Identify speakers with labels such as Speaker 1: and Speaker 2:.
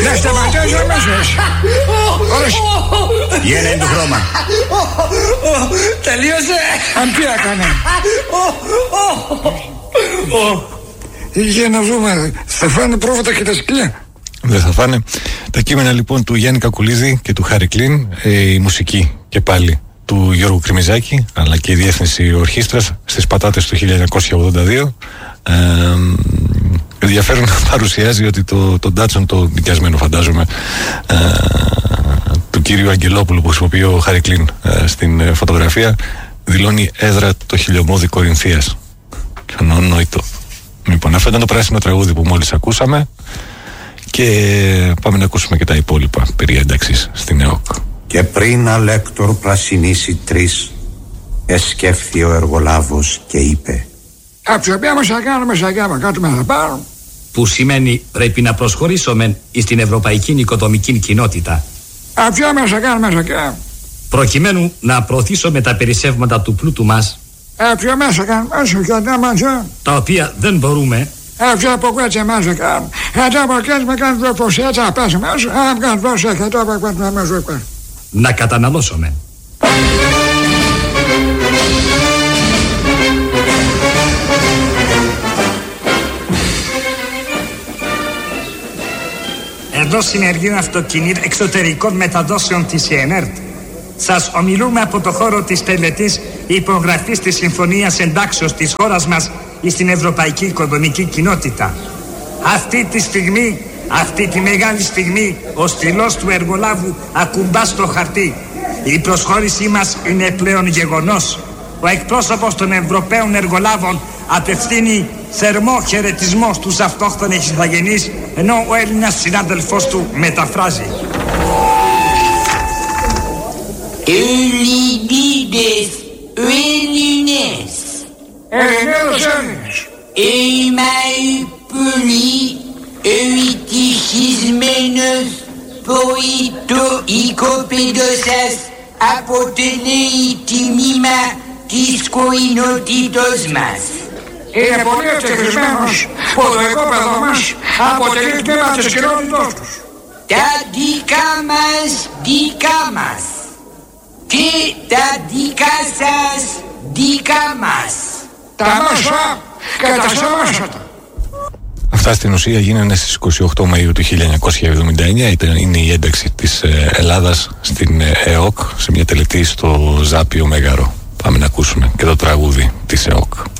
Speaker 1: Θα σταματήσω αμέσως. Όχι.
Speaker 2: Γένε το χρώμα.
Speaker 1: Τελείωσε. Αν τι έκανε. Για να δούμε. Θα φάνε πρόβατα και τα σκυλιά.
Speaker 3: Δεν θα φάνε. Τα κείμενα λοιπόν του Γιάννη Κακουλίδη και του Χάρη Κλίν, η μουσική και πάλι του Γιώργου Κρημιζάκη, αλλά και η διεύθυνση ορχήστρας στις πατάτες του 1982. Ενδιαφέρον να παρουσιάζει ότι το Ντάτσον, το νοικιασμένο φαντάζομαι, του κύριου Αγγελόπουλου που χρησιμοποιεί ο Χάρη Κλίν στην φωτογραφία, δηλώνει έδρα το χιλιομόδι Κορινθίας. Ανόητο. Λοιπόν, αυτό ήταν το πράσινο τραγούδι που μόλις ακούσαμε και πάμε να ακούσουμε και τα υπόλοιπα περί ένταξης στην ΕΟΚ.
Speaker 4: Και πριν αλέκτορ πρασινίσει τρεις, εσκέφθη ο εργολάβος και είπε:
Speaker 1: Αψιοπία μας θα κάνουμε σαν κάμα, κάτω με θα πάρω.
Speaker 5: Που σημαίνει πρέπει να προσχωρήσουμε στην ευρωπαϊκή οικοδομική κοινότητα.
Speaker 1: Αψιοπία μας θα κάνουμε σαν κάμα.
Speaker 5: Προκειμένου να προωθήσουμε τα περισσεύματα του πλούτου μας.
Speaker 1: Αψιοπία μας θα κάνουμε όσο και να μαζά.
Speaker 5: Τα οποία δεν μπορούμε.
Speaker 1: Αψιοπία από κάτσε μας θα κάνουμε. Έτσι από κάτσε με κάνουμε το πως έτσι θα πέσουμε όσο. Αν κάνουμε πως έτσι θα από κάτσε με μέσα.
Speaker 5: Να καταναλώσουμε.
Speaker 6: Εδώ Συνεργείο Αυτοκινήτων Εξωτερικών Μεταδόσεων της ΕΝΕΡΤ. Σας ομιλούμε από το χώρο της τελετής υπογραφής της Συμφωνίας Εντάξεως της χώρας μας στην Ευρωπαϊκή Οικονομική Κοινότητα. Αυτή τη στιγμή, αυτή τη μεγάλη στιγμή, ο στυλός του εργολάβου ακουμπά στο χαρτί. Η προσχώρησή μας είναι πλέον γεγονός. Ο εκπρόσωπος των Ευρωπαίων εργολάβων απευθύνει θερμό χαιρετισμό στους αυτόχθονες ηθαγενείς, ενώ ο Έλληνας συνάδελφός του μεταφράζει.
Speaker 7: Ελληνίδες, Ελληνές, πολύ ευτυχισμένος που το οικοπαίδο σας αποτελεί τιμήμα της κοινότητος μας.
Speaker 1: Είναι πολύ ευτυχισμένος που το οικόπεδο μας αποτελεί τμήμα της κοινότητός τους.
Speaker 7: Τα δικά μας και τα δικά σας δικά μας.
Speaker 1: Τα μάσα και τα σαμάσατα.
Speaker 3: Αυτά στην ουσία γίνανε στις 28 Μαΐου του 1979. Είναι η ένταξη της Ελλάδας στην ΕΟΚ σε μια τελετή στο Ζάπιο Μέγαρο. Πάμε να ακούσουμε και το τραγούδι της ΕΟΚ.